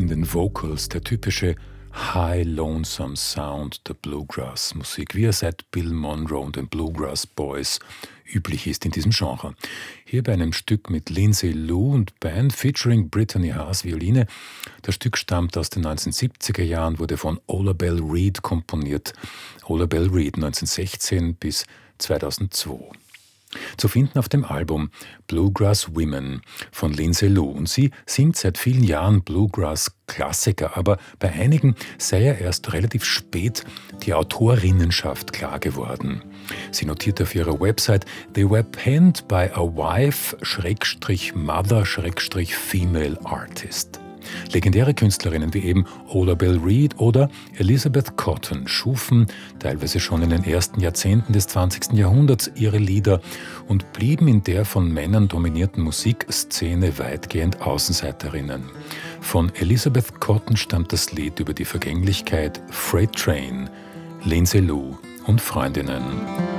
in den Vocals der typische High Lonesome Sound der Bluegrass-Musik, wie er seit Bill Monroe und den Bluegrass Boys üblich ist in diesem Genre. Hier bei einem Stück mit Lindsay Lou und Band featuring Brittany Haas Violine. Das Stück stammt aus den 1970er Jahren, wurde von Ola Belle Reed komponiert. Ola Belle Reed 1916 bis 2002. Zu finden auf dem Album Bluegrass Women von Lindsay Lou. Und sie singt seit vielen Jahren Bluegrass-Klassiker, aber bei einigen sei ja erst relativ spät die Autorinnenschaft klar geworden. Sie notiert auf ihrer Website, "They were penned by a wife/mother/female artist." Legendäre Künstlerinnen wie eben Ola Belle Reed oder Elizabeth Cotten schufen, teilweise schon in den ersten Jahrzehnten des 20. Jahrhunderts, ihre Lieder und blieben in der von Männern dominierten Musikszene weitgehend Außenseiterinnen. Von Elizabeth Cotten stammt das Lied über die Vergänglichkeit Freight Train, Lindsay Lou und Freundinnen.